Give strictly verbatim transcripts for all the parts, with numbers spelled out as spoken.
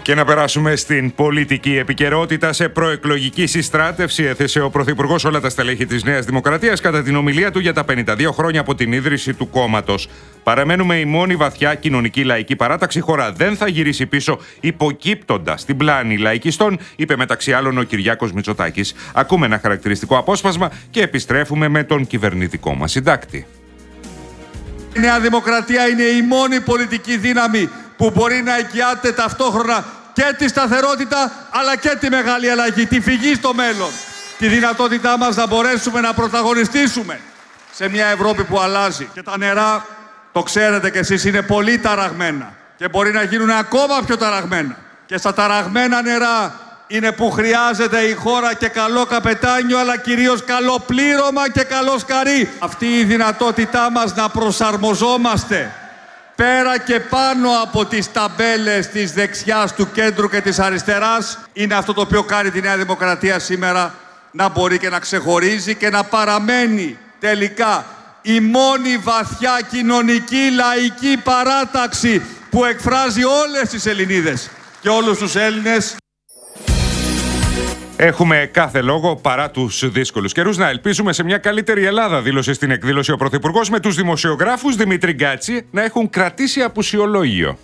Και να περάσουμε στην πολιτική επικαιρότητα. Σε προεκλογική συστράτευση έθεσε ο Πρωθυπουργός όλα τα στελέχη της Νέας Δημοκρατίας κατά την ομιλία του για τα πενήντα δύο χρόνια από την ίδρυση του κόμματος. Παραμένουμε η μόνη βαθιά κοινωνική λαϊκή παράταξη. Η χώρα δεν θα γυρίσει πίσω υποκύπτοντας στην πλάνη λαϊκιστών, είπε μεταξύ άλλων ο Κυριάκος Μητσοτάκης. Ακούμε ένα χαρακτηριστικό απόσπασμα και επιστρέφουμε με τον κυβερνητικό μας συντάκτη. Η Νέα Δημοκρατία είναι η μόνη πολιτική δύναμη που μπορεί να εγγυάται ταυτόχρονα και τη σταθερότητα αλλά και τη μεγάλη αλλαγή, τη φυγή στο μέλλον. Τη δυνατότητά μας να μπορέσουμε να πρωταγωνιστήσουμε σε μια Ευρώπη που αλλάζει. Και τα νερά, το ξέρετε κι εσείς, είναι πολύ ταραγμένα και μπορεί να γίνουν ακόμα πιο ταραγμένα. Και στα ταραγμένα νερά είναι που χρειάζεται η χώρα και καλό καπετάνιο, αλλά κυρίως καλό πλήρωμα και καλό σκαρί. Αυτή η δυνατότητά μας να προσαρμοζόμαστε πέρα και πάνω από τις ταμπέλες της δεξιάς, του κέντρου και της αριστεράς είναι αυτό το οποίο κάνει τη Νέα Δημοκρατία σήμερα να μπορεί και να ξεχωρίζει και να παραμένει τελικά η μόνη βαθιά κοινωνική λαϊκή παράταξη που εκφράζει όλες τις Ελληνίδες και όλους τους Έλληνες. Έχουμε κάθε λόγο, παρά τους δύσκολους καιρούς, να ελπίζουμε σε μια καλύτερη Ελλάδα, δήλωσε στην εκδήλωση ο Πρωθυπουργός, με τους δημοσιογράφους Δημήτρη Γκάτση να έχουν κρατήσει απουσιολόγιο.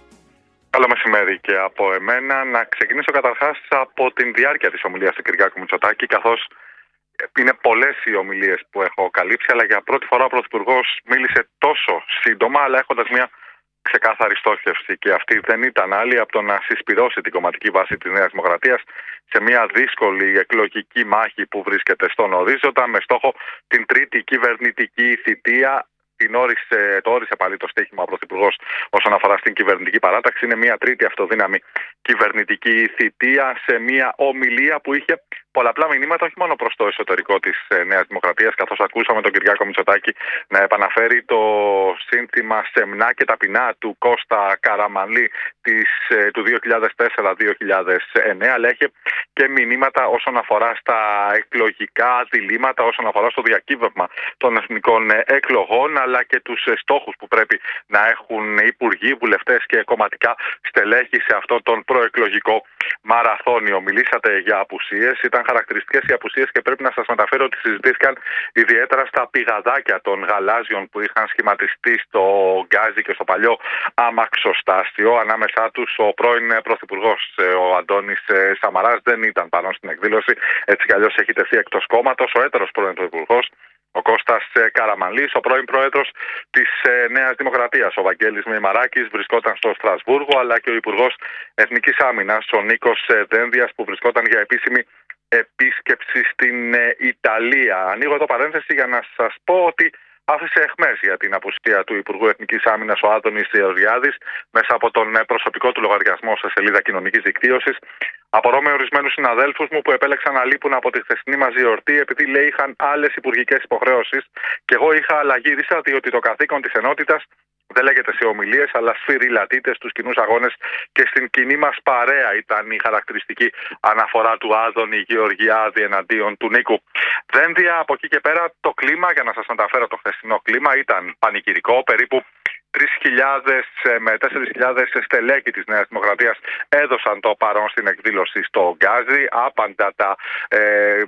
Καλό μεσημέρι και από εμένα. Να ξεκινήσω καταρχάς από την διάρκεια της ομιλίας του Κυριάκου Μητσοτάκη, καθώς είναι πολλές οι ομιλίες που έχω καλύψει, αλλά για πρώτη φορά ο Πρωθυπουργός μίλησε τόσο σύντομα, αλλά έχοντας μια ξεκάθαρη στόχευση, και αυτή δεν ήταν άλλη από το να συσπυρώσει την κομματική βάση της Νέας Δημοκρατίας σε μια δύσκολη εκλογική μάχη που βρίσκεται στον ορίζοντα, με στόχο την τρίτη κυβερνητική θητεία. Την όρισε, το όρισε πάλι το στοίχημα ο Πρωθυπουργός όσον αφορά στην κυβερνητική παράταξη. Είναι μια τρίτη αυτοδύναμη κυβερνητική θητεία, σε μια ομιλία που είχε πολλαπλά μηνύματα, όχι μόνο προς το εσωτερικό της Νέας Δημοκρατίας, καθώς ακούσαμε τον Κυριάκο Μητσοτάκη να επαναφέρει το σύνθημα «Σεμνά και ταπεινά» του Κώστα Καραμανλή της, του δύο χιλιάδες τέσσερα δύο χιλιάδες εννέα, αλλά είχε και μηνύματα όσον αφορά στα εκλογικά διλήμματα, όσον αφορά στο διακύβευμα των εθνικών εκλογών, αλλά και τους στόχους που πρέπει να έχουν υπουργοί, βουλευτές και κομματικά στελέχη σε αυτό τον προεκλογικό μαραθώνιο. Μιλήσατε για απουσίες, ήταν χαρακτηριστικές οι απουσίες και πρέπει να σας μεταφέρω ότι συζητήθηκαν ιδιαίτερα στα πηγαδάκια των γαλάζιων που είχαν σχηματιστεί στο Γκάζι και στο παλιό αμαξοστάσιο. Ανάμεσά τους ο πρώην Πρωθυπουργός, ο Αντώνης Σαμαράς, δεν ήταν παρόν στην εκδήλωση, έτσι κι αλλιώς έχει τεθεί εκτός κόμματος. Ο έτερος πρώην Πρωθυπουργός, ο Κώστας Καραμανλής, ο πρώην πρόεδρος της Νέας Δημοκρατίας, ο Βαγγέλης Μημαράκης, βρισκόταν στο Στρασβούργο, αλλά και ο Υπουργός Εθνικής Άμυνας, ο Νίκος Δένδιας, που βρισκόταν για επίσημη επίσκεψη στην Ιταλία. Ανοίγω εδώ παρένθεση για να σας πω ότι άφησε αιχμές για την απουσία του Υπουργού Εθνικής Άμυνας ο Άδωνης Γεωργιάδης μέσα από τον προσωπικό του λογαριασμό σε σελίδα κοινωνικής δικτύωσης. Απορώ με ορισμένους συναδέλφους μου που επέλεξαν να λείπουν από τη χθεσινή μας γιορτή, επειδή λέει είχαν άλλες υπουργικές υποχρεώσεις, και εγώ είχα αλλαγήρισα, διότι το καθήκον της ενότητας δεν λέγεται σε ομιλίες, αλλά σφυριλατείται στους κοινούς αγώνες και στην κοινή μας παρέα, ήταν η χαρακτηριστική αναφορά του Άδωνη Γεωργιάδη εναντίον του Νίκου Δένδια. Από εκεί και πέρα το κλίμα, για να σας μεταφέρω το χθεσινό κλίμα, ήταν πανηγυρικό. Περίπου τρεις χιλιάδες με τέσσερις χιλιάδες στελέχη της Νέας Δημοκρατίας έδωσαν το παρόν στην εκδήλωση στο Γκάζι. Άπαντα τα, ε,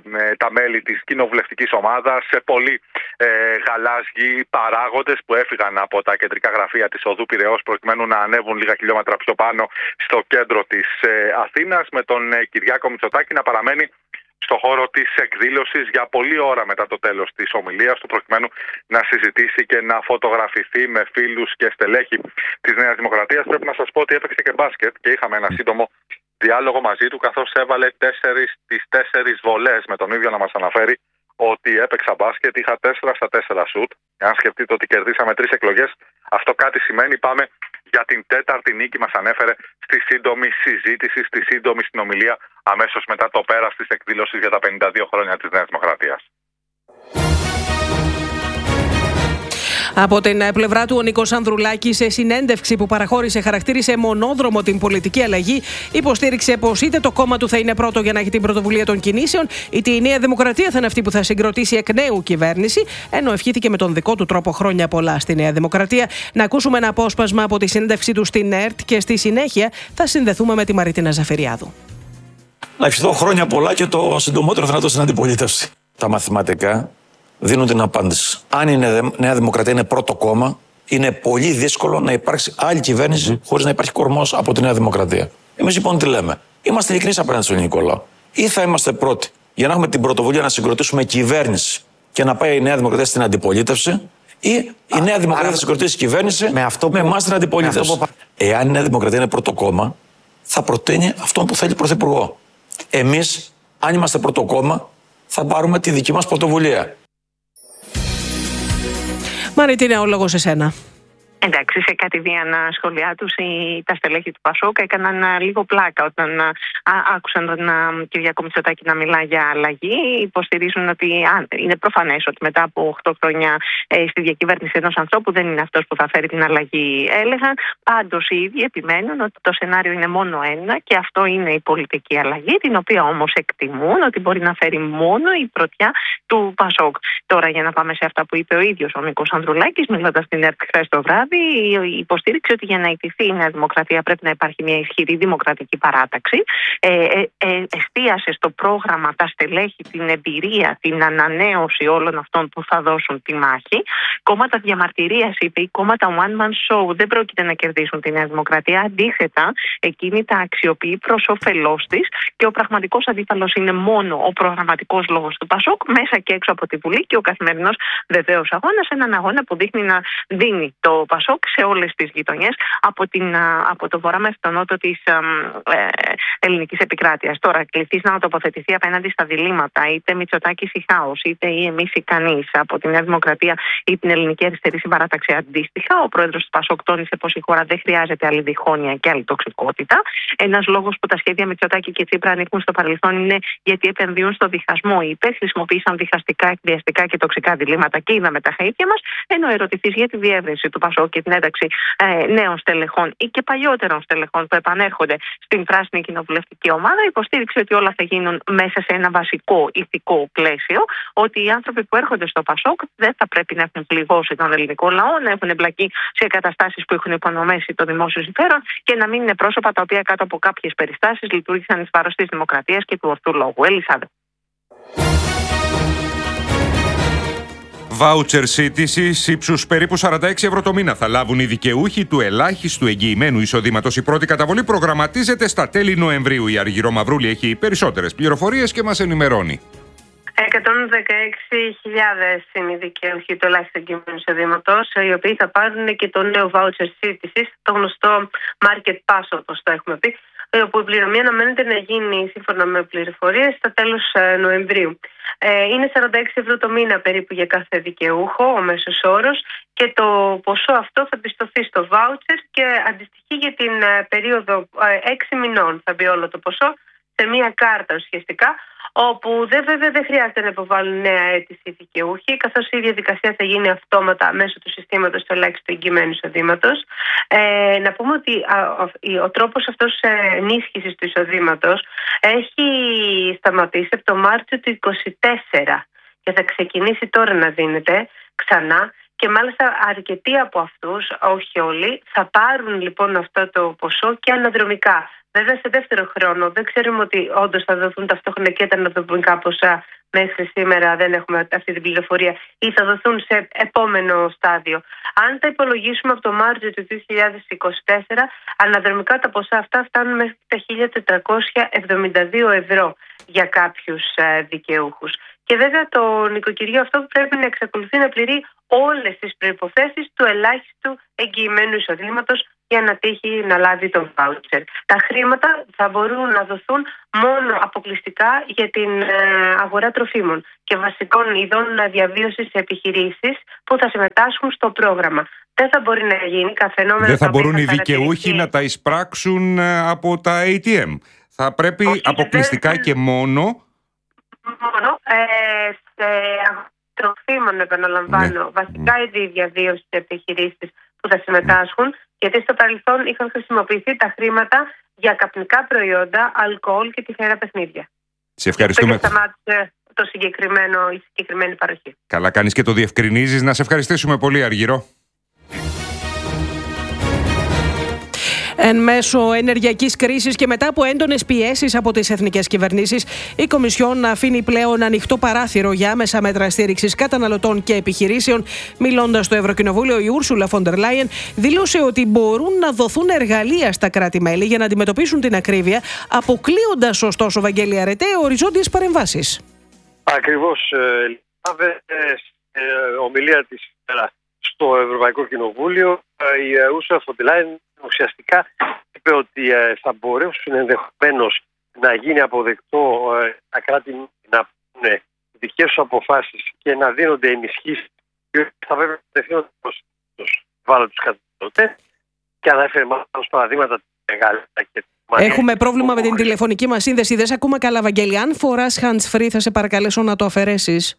τα μέλη της κοινοβουλευτικής ομάδας, πολλοί ε, γαλάζιοι παράγοντες που έφυγαν από τα κεντρικά γραφεία της οδού Πειραιώς προκειμένου να ανέβουν λίγα χιλιόμετρα πιο πάνω στο κέντρο της ε, Αθήνας, με τον ε, Κυριάκο Μητσοτάκη να παραμένει στο χώρο της εκδήλωσης για πολλή ώρα μετά το τέλος της ομιλίας του, προκειμένου να συζητήσει και να φωτογραφηθεί με φίλους και στελέχη της Νέας Δημοκρατίας. Πρέπει να σας πω ότι έπαιξε και μπάσκετ και είχαμε ένα σύντομο διάλογο μαζί του, καθώς έβαλε τέσσερις, τις τέσσερις βολές, με τον ίδιο να μας αναφέρει ότι έπαιξα μπάσκετ, είχα τέσσερα στα τέσσερα σουτ. Αν σκεφτείτε ότι κερδίσαμε τρεις εκλογές, αυτό κάτι σημαίνει. Πάμε για την τέταρτη νίκη, μας ανέφερε στη σύντομη συζήτηση, στη σύντομη συνομιλία αμέσως μετά το πέρας της εκδήλωσης για τα πενήντα δύο χρόνια της Νέας Δημοκρατίας. Από την πλευρά του, ο Νίκος Ανδρουλάκης, σε συνέντευξη που παραχώρησε, χαρακτήρισε μονόδρομο την πολιτική αλλαγή. Υποστήριξε πως είτε το κόμμα του θα είναι πρώτο για να έχει την πρωτοβουλία των κινήσεων, είτε η Νέα Δημοκρατία θα είναι αυτή που θα συγκροτήσει εκ νέου κυβέρνηση, ενώ ευχήθηκε με τον δικό του τρόπο χρόνια πολλά στη Νέα Δημοκρατία. Να ακούσουμε ένα απόσπασμα από τη συνέντευξή του στην ΕΡΤ και στη συνέχεια θα συνδεθούμε με τη Μαρίτινα Ζαφυριάδου. Να ευχηθώ χρόνια πολλά και το συντομότερο δυνατό στην αντιπολίτευση. Τα μαθηματικά δίνουν την απάντηση. Αν η Νέα Δημοκρατία είναι πρώτο κόμμα, είναι πολύ δύσκολο να υπάρξει άλλη κυβέρνηση mm. χωρίς να υπάρχει κορμός από τη Νέα Δημοκρατία. Εμείς λοιπόν τι λέμε? Είμαστε ειλικρινείς απέναντι στο ελληνικό λαό. Ή θα είμαστε πρώτοι για να έχουμε την πρωτοβουλία να συγκροτήσουμε κυβέρνηση και να πάει η Νέα Δημοκρατία στην αντιπολίτευση, ή η Νέα Δημοκρατία άρα, θα συγκροτήσει κυβέρνηση με, αυτό που, με εμάς στην αντιπολίτευση. Που... Εάν η Νέα Δημοκρατία είναι πρώτο κόμμα, θα προτείνει αυτόν που θέλει πρωθυπουργό. Εμείς, αν είμαστε πρώτο κόμμα, θα πάρουμε τη δική μας πρωτοβουλία. Μαρίτινα, ο λόγος σε σένα. Εντάξει, σε κατηδίαν σχόλιά τους τα στελέχη του Πασόκ έκαναν λίγο πλάκα όταν α, άκουσαν τον α, Κυριάκο Μητσοτάκη να μιλά για αλλαγή. Υποστηρίζουν ότι α, είναι προφανές ότι μετά από οκτώ χρόνια ε, στη διακυβέρνηση ενός ανθρώπου δεν είναι αυτός που θα φέρει την αλλαγή, έλεγαν. Πάντως οι ίδιοι επιμένουν ότι το σενάριο είναι μόνο ένα και αυτό είναι η πολιτική αλλαγή, την οποία όμως εκτιμούν ότι μπορεί να φέρει μόνο η πρωτιά του Πασόκ. Τώρα, για να πάμε σε αυτά που είπε ο ίδιος ο Νίκος Ανδρουλάκης, μιλώντας στην ΕΡΤ χθες το βράδυ, υποστήριξε ότι για να ιτηθεί η Νέα Δημοκρατία πρέπει να υπάρχει μια ισχυρή δημοκρατική παράταξη. Ε, ε, ε, εστίασε στο πρόγραμμα, τα στελέχη, την εμπειρία, την ανανέωση όλων αυτών που θα δώσουν τη μάχη. Κόμματα διαμαρτυρίας, είπε, οι κόμματα one man show δεν πρόκειται να κερδίσουν τη Νέα Δημοκρατία. Αντίθετα, εκείνη τα αξιοποιεί προς όφελός της και ο πραγματικός αντίπαλος είναι μόνο ο προγραμματικός λόγος του Πασόκ, μέσα και έξω από τη Βουλή, και ο καθημερινός βεβαίως αγώνας, έναν αγώνα που δείχνει να δίνει το Πασόκ σε όλες τις γειτονιές, από, την, από το βορρά μέχρι το νότο της ε, ελληνικής επικράτειας. Τώρα, κληθείς να τοποθετηθεί απέναντι στα διλήμματα, είτε Μητσοτάκης ή Χάος, είτε ή εμείς ή κανείς, από τη Νέα Δημοκρατία ή την Ελληνική Αριστερή Συμπαράταξη αντίστοιχα, ο πρόεδρος του Πασόκ τόνισε πως η χώρα δεν χρειάζεται άλλη διχόνοια και άλλη τοξικότητα. Ένας λόγος που τα σχέδια Μητσοτάκη και Τσίπρα ανήκουν στο παρελθόν είναι γιατί επενδύουν στο διχασμό, είπε. Χρησιμοποίησαν διχαστικά, εκβιαστικά και τοξικά διλήμματα και είδαμε τα χαΐτια μας. Ενώ ερωτηθείς για τη διεύρυνση του Πασόκ και την ένταξη ε, νέων στελεχών ή και παλιότερων στελεχών που επανέρχονται στην πράσινη κοινοβουλευτική ομάδα, υποστήριξε ότι όλα θα γίνουν μέσα σε ένα βασικό ηθικό πλαίσιο, ότι οι άνθρωποι που έρχονται στο Πασόκ δεν θα πρέπει να έχουν πληγώσει τον ελληνικό λαό, να έχουν εμπλακεί σε καταστάσεις που έχουν υπονομεύσει το δημόσιο συμφέρον και να μην είναι πρόσωπα τα οποία κάτω από κάποιες περιστάσεις λειτουργήσαν εις βάρος της δημοκρατίας και του ορθού λόγου. Ελισάβε. Βάουτσερ σύντησης ύψους περίπου σαράντα έξι ευρώ το μήνα θα λάβουν οι δικαιούχοι του ελάχιστου εγγυημένου εισοδήματος. Η πρώτη καταβολή προγραμματίζεται στα τέλη Νοεμβρίου. Η Αργυρό Μαυρούλη έχει περισσότερες πληροφορίες και μας ενημερώνει. εκατόν δεκαέξι χιλιάδες είναι οι δικαιούχοι του ελάχιστου εγγυημένου εισοδήματος, οι οποίοι θα πάρουν και το νέο βάουτσερ σύντησης, το γνωστό Market Pass, όπως το έχουμε πει, όπου η πληρωμή αναμένεται να γίνει σύμφωνα με πληροφορίες στα τέλος Νοεμβρίου. Ε, είναι σαράντα έξι ευρώ το μήνα περίπου για κάθε δικαιούχο, ο μέσος όρος, και το ποσό αυτό θα πιστωθεί στο βάουτσερ και αντιστοιχεί για την περίοδο έξι μηνών, θα μπει όλο το ποσό σε μία κάρτα ουσιαστικά, όπου δεν, βέβαια δεν χρειάζεται να υποβάλουν νέα αίτηση οι δικαιούχοι, καθώς η διαδικασία θα γίνει αυτόματα μέσω του συστήματος του ελάχιστου εγγυημένου εισοδήματος. Ε, να πούμε ότι α, α, ο τρόπος αυτός ενίσχυσης του εισοδήματος έχει σταματήσει από το Μάρτιο του είκοσι τέσσερα και θα ξεκινήσει τώρα να δίνεται ξανά. Και μάλιστα αρκετοί από αυτούς, όχι όλοι, θα πάρουν λοιπόν αυτό το ποσό και αναδρομικά. Βέβαια, σε δεύτερο χρόνο δεν ξέρουμε ότι όντως θα δοθούν ταυτόχρονα και τα αναδρομικά ποσά. Μέχρι σήμερα δεν έχουμε αυτή την πληροφορία, ή θα δοθούν σε επόμενο στάδιο. Αν τα υπολογίσουμε από το Μάρτιο του δύο χιλιάδες είκοσι τέσσερα, αναδρομικά τα ποσά αυτά φτάνουν μέχρι τα χίλια τετρακόσια εβδομήντα δύο ευρώ για κάποιους δικαιούχους. Και βέβαια το νοικοκυριό αυτό πρέπει να εξακολουθεί να πληρεί όλες τις προϋποθέσεις του ελάχιστου εγγυημένου εισοδήματος για να τύχει να λάβει το βάουτσερ. Τα χρήματα θα μπορούν να δοθούν μόνο αποκλειστικά για την αγορά τροφίμων και βασικών ειδών διαβίωσης σε επιχειρήσεις που θα συμμετάσχουν στο πρόγραμμα. Δεν θα μπορεί να γίνει καθενόμενο. Δεν θα μπορούν οι δικαιούχοι να τα εισπράξουν από τα έι τι εμ. Θα πρέπει όχι, αποκλειστικά δεν... και μόνο... Μόνο ε, σε τροφίμων, επαναλαμβάνω, ναι. βασικά mm. είδη διαβίωσης επιχειρήσεις που θα συμμετάσχουν, γιατί στο παρελθόν είχαν χρησιμοποιηθεί τα χρήματα για καπνικά προϊόντα, αλκοόλ και τυχερά παιχνίδια. Σε ευχαριστούμε. Και σταμάτησε το συγκεκριμένο, η συγκεκριμένη παροχή. Καλά κάνεις και το διευκρινίζεις. Να σε ευχαριστήσουμε πολύ, Αργυρό. Εν μέσω ενεργειακής κρίσης και μετά από έντονες πιέσεις από τις εθνικές κυβερνήσεις, η Κομισιόν αφήνει πλέον ανοιχτό παράθυρο για άμεσα μέτρα στήριξης καταναλωτών και επιχειρήσεων. Μιλώντας στο Ευρωκοινοβούλιο, η Ούρσουλα φον ντερ Λάιεν δήλωσε ότι μπορούν να δοθούν εργαλεία στα κράτη-μέλη για να αντιμετωπίσουν την ακρίβεια, αποκλείοντας ωστόσο, Βαγγέλη Αρετέ, οριζόντιες παρεμβάσεις. Ακριβώς. Ε, ε, ομιλία της στο Ευρωπαϊκό Κοινοβούλιο, η Ούρσουλα φον ντερ Λάιεν ουσιαστικά είπε ότι ε, θα μπορέσουν ενδεχομένως να γίνει αποδεκτό ε, τα κράτη να πούνε δικές τους αποφάσεις και να δίνονται ενισχύσεις και θα πρέπει να τεθούν προς τους ευάλωτους καταναλωτές, και αναφέρει μάλλον παραδείγματα μεγάλα. Έχουμε πρόβλημα με την τηλεφωνική μας σύνδεση. Δεν σε ακούμε καλά, Βαγγέλη. Αν φοράς hands free, θα σε παρακαλέσω να το αφαιρέσεις.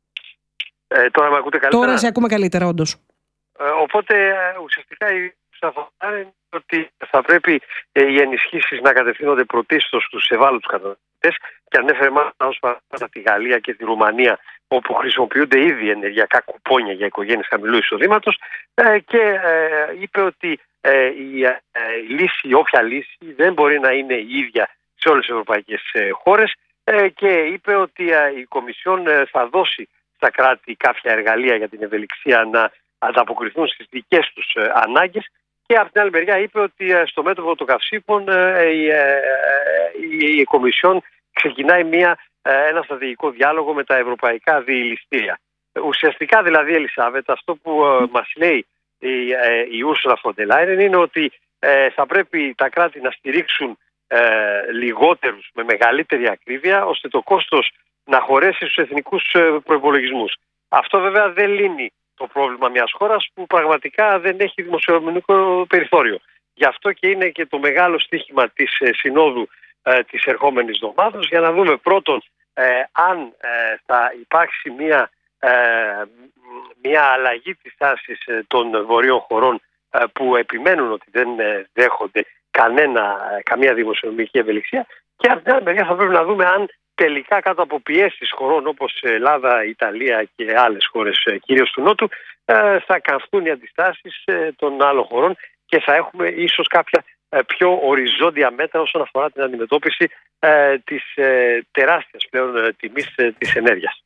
Ε, τώρα με ακούτε καλύτερα? Τώρα σε ακούμε καλύτερα, όντως. Ε, οπότε ε, ουσιαστικά η είναι ότι θα πρέπει ε, οι ενισχύσεις να κατευθύνονται πρωτίστως στους ευάλωτους καταναλωτές, και ανέφερε μάλλον ως παράδειγμα τη Γαλλία και τη Ρουμανία, όπου χρησιμοποιούνται ήδη ενεργειακά κουπόνια για οικογένειες χαμηλού εισοδήματος, ε, και ε, είπε ότι ε, η, ε, η λύση, όποια λύση δεν μπορεί να είναι η ίδια σε όλες τις ευρωπαϊκές ε, χώρες, ε, και είπε ότι ε, η Κομισιόν ε, θα δώσει στα κράτη κάποια εργαλεία για την ευελιξία να ανταποκριθούν στις δικές τους ε, ανάγκες. Και από την άλλη μεριά είπε ότι στο μέτωπο των καυσίμων η, η, η Κομισιόν ξεκινάει μια, ένα στρατηγικό διάλογο με τα ευρωπαϊκά διελιστήρια. Ουσιαστικά δηλαδή, Ελισάβετ, αυτό που μας λέει η, η Ούρσουλα φον ντερ Λάιεν είναι ότι θα πρέπει τα κράτη να στηρίξουν λιγότερους με μεγαλύτερη ακρίβεια, ώστε το κόστος να χωρέσει στους εθνικούς προϋπολογισμούς. Αυτό βέβαια δεν λύνει το πρόβλημα μιας χώρας που πραγματικά δεν έχει δημοσιονομικό περιθώριο. Γι' αυτό και είναι και το μεγάλο στοίχημα της ε, Συνόδου ε, της ερχόμενης εβδομάδας, για να δούμε πρώτον ε, αν ε, θα υπάρξει μια, ε, μια αλλαγή της τάσης ε, των βορείων χωρών ε, που επιμένουν ότι δεν ε, δέχονται κανένα, ε, καμία δημοσιονομική ευελιξία, και από την άλλη μεριά θα πρέπει να δούμε αν τελικά κάτω από πιέσεις χωρών όπως Ελλάδα, Ιταλία και άλλες χώρες κυρίως του Νότου θα καυθούν οι αντιστάσεις των άλλων χωρών και θα έχουμε ίσως κάποια πιο οριζόντια μέτρα όσον αφορά την αντιμετώπιση της τεράστιας πλέον τιμής της ενέργειας.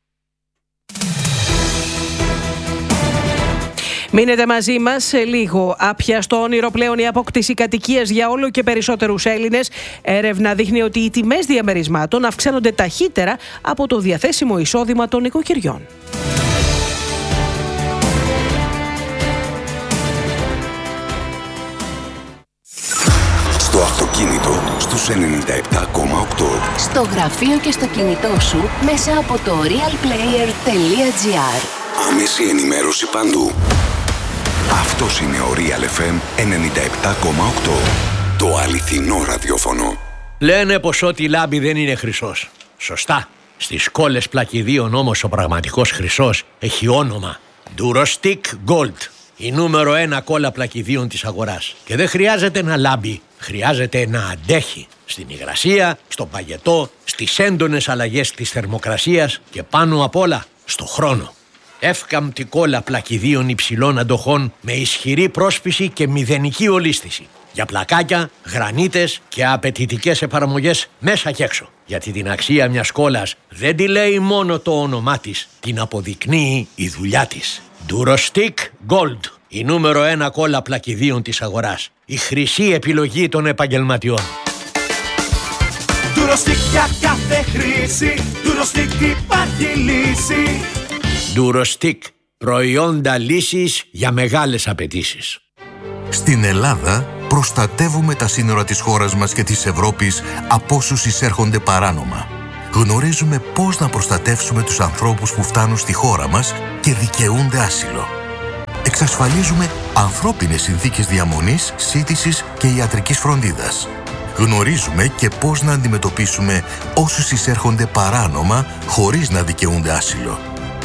Μείνετε μαζί μας σε λίγο. Άπιαστο όνειρο πλέον η απόκτηση κατοικίας για όλο και περισσότερους Έλληνες. Έρευνα δείχνει ότι οι τιμές διαμερισμάτων αυξάνονται ταχύτερα από το διαθέσιμο εισόδημα των οικοκυριών. Στο αυτοκίνητο στους ενενήντα επτά κόμμα οκτώ. Στο γραφείο και στο κινητό σου μέσα από το real player τελεία τζι άρ. Άμεση ενημέρωση παντού. Αυτός είναι ο Real εφ εμ ενενήντα επτά κόμμα οκτώ. Το αληθινό ραδιόφωνο. Λένε πως ό,τι λάμπει δεν είναι χρυσός. Σωστά. Στις κόλλες πλακιδίων όμως ο πραγματικός χρυσός έχει όνομα. Durostic Gold. Η νούμερο ένα κόλλα πλακιδίων της αγοράς. Και δεν χρειάζεται να λάμπει. Χρειάζεται να αντέχει. Στην υγρασία, στον παγετό, στις έντονες αλλαγές της θερμοκρασίας και πάνω απ' όλα στο χρόνο. Εύκαμπτη κόλλα πλακιδίων υψηλών αντοχών με ισχυρή πρόσφυση και μηδενική ολίσθηση. Για πλακάκια, γρανίτες και απαιτητικές εφαρμογές μέσα και έξω. Γιατί την αξία μιας κόλλας δεν τη λέει μόνο το όνομά της, την αποδεικνύει η δουλειά της. Durostic Gold, η νούμερο ένα κόλλα πλακιδίων της αγοράς. Η χρυσή επιλογή των επαγγελματιών. Durostic για κάθε χρήση, Durostic υπάρχει λύση. Durostic, προϊόντα λύσης για μεγάλες απαιτήσεις. Στην Ελλάδα προστατεύουμε τα σύνορα της χώρας μας και της Ευρώπης από όσους εισέρχονται παράνομα. Γνωρίζουμε πώς να προστατεύσουμε τους ανθρώπους που φτάνουν στη χώρα μας και δικαιούνται άσυλο. Εξασφαλίζουμε ανθρώπινες συνθήκες διαμονής, σύντησης και ιατρικής φροντίδας. Γνωρίζουμε και πώς να αντιμετωπίσουμε όσους εισέρχονται παράνομα χωρίς να δικαιούνται άσυλο.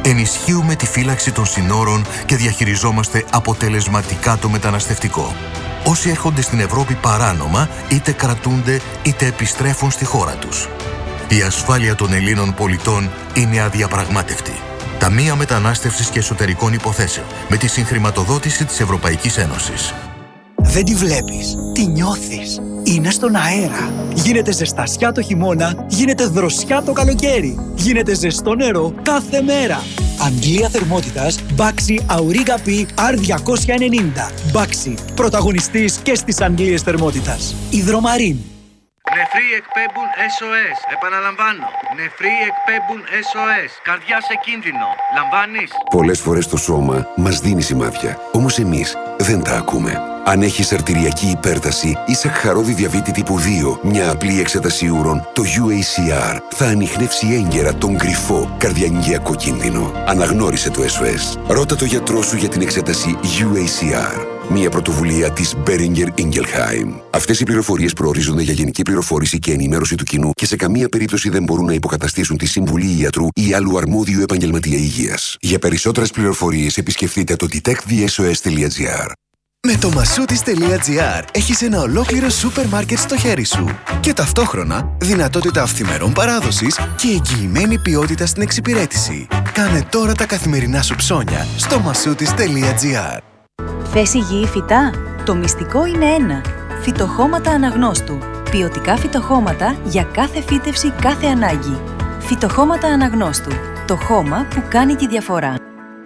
Ενισχύουμε τη φύλαξη των συνόρων και διαχειριζόμαστε αποτελεσματικά το μεταναστευτικό. Όσοι έρχονται στην Ευρώπη παράνομα, είτε κρατούνται είτε επιστρέφουν στη χώρα τους. Η ασφάλεια των Ελλήνων πολιτών είναι αδιαπραγμάτευτη. Ταμεία Μετανάστευσης και Εσωτερικών Υποθέσεων, με τη συγχρηματοδότηση της Ευρωπαϊκής Ένωσης. Δεν τη βλέπεις, τη νιώθεις. Είναι στον αέρα. Γίνεται ζεστασιά το χειμώνα, γίνεται δροσιά το καλοκαίρι. Γίνεται ζεστό νερό κάθε μέρα. Αντλία θερμότητας Baxi Auriga P αρ διακόσια ενενήντα. Baxi, πρωταγωνιστής και στις αντλίες θερμότητας. Υδρομαρίν. Νεφροί εκπέμπουν ες ο ες. Επαναλαμβάνω. Νεφροί εκπέμπουν ες ο ες. Καρδιά σε κίνδυνο. Λαμβάνεις? Πολλές φορές το σώμα μας δίνει σημάδια. Όμως εμείς δεν τα ακούμε. Αν έχεις αρτηριακή υπέρταση ή σαχαρόδι διαβήτη τύπου δύο, μια απλή εξέταση ούρων, το γιου έι σι αρ θα ανιχνεύσει έγκαιρα τον κρυφό καρδιαγγειακό κίνδυνο. Αναγνώρισε το ες ο ες. Ρώτα το γιατρό σου για την εξέταση γιου έι σι αρ. Μια πρωτοβουλία της Boehringer Ingelheim. Αυτές οι πληροφορίες προορίζονται για γενική πληροφόρηση και ενημέρωση του κοινού και σε καμία περίπτωση δεν μπορούν να υποκαταστήσουν τη συμβουλή ιατρού ή άλλου αρμόδιου επαγγελματία υγείας. Για περισσότερες πληροφορίες επισκεφτείτε το detect the s o s dot g r. Με το μασούτις τελεία τζι άρ έχεις ένα ολόκληρο σούπερ μάρκετ στο χέρι σου και ταυτόχρονα δυνατότητα αυθημερών παράδοσης και εγγυημένη ποιότητα στην εξυπηρέτηση. Κάνε τώρα τα καθημερινά σου ψώνια στο μασούτις τελεία τζι άρ. Θες υγιή φυτά? Το μυστικό είναι ένα. Φυτοχώματα αναγνώστου. Ποιοτικά φυτοχώματα για κάθε φύτευση, κάθε ανάγκη. Φυτοχώματα αναγνώστου. Το χώμα που κάνει τη διαφορά.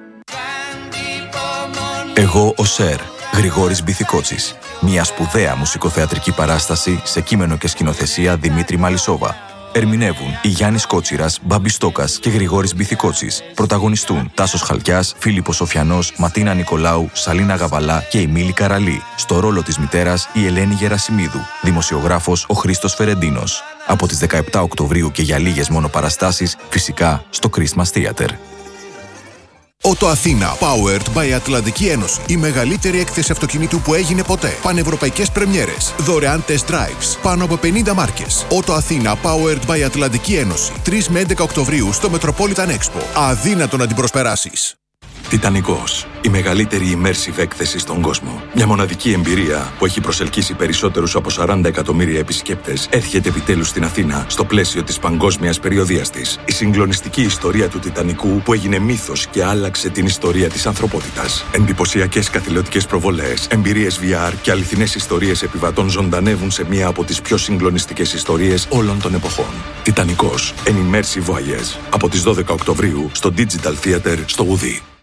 Εγώ ο Σερ, Γρηγόρης Μπιθικότσης. Μια σπουδαία μουσικοθεατρική παράσταση σε κείμενο και σκηνοθεσία Δημήτρη Μαλισσόβα. Ερμηνεύουν η Γιάννης Κότσιρας, Μπάμπης Στόκας και Γρηγόρης Μπιθικότσης. Πρωταγωνιστούν Τάσος Χαλκιάς, Φίλιππος Σοφιανός, Ματίνα Νικολάου, Σαλίνα Γαβαλά και η Μίλη Καραλή. Στο ρόλο της μητέρας η Ελένη Γερασιμίδου. Δημοσιογράφος ο Χρήστος Φερεντίνος. Από τις δεκαεπτά Οκτωβρίου και για λίγες μόνο παραστάσεις, φυσικά στο Christmas Theater. Ότο Αθήνα, powered by Ατλαντική Ένωση. Η μεγαλύτερη έκθεση αυτοκινήτου που έγινε ποτέ. Πανευρωπαϊκές πρεμιέρες. Δωρεάν test drives. Πάνω από πενήντα μάρκες. Ότο Αθήνα, powered by Ατλαντική Ένωση. τρεις με έντεκα Οκτωβρίου στο Metropolitan Expo. Αδύνατο να την προσπεράσεις. Τιτανικός. Η μεγαλύτερη immersive έκθεση στον κόσμο. Μια μοναδική εμπειρία που έχει προσελκύσει περισσότερους από σαράντα εκατομμύρια επισκέπτες έρχεται επιτέλους στην Αθήνα στο πλαίσιο της παγκόσμιας περιοδείας της. Η συγκλονιστική ιστορία του Τιτανικού που έγινε μύθος και άλλαξε την ιστορία της ανθρωπότητας. Εντυπωσιακές καθηλωτικές προβολές, εμπειρίες βι αρ και αληθινές ιστορίες επιβατών ζωντανεύουν σε μία από τις πιο συγκλονιστικές ιστορίες όλων των εποχών. Τιτανικός. An immersive voyage. Από τις δώδεκα Οκτωβρίου στο Digital Theater στο Ουδί.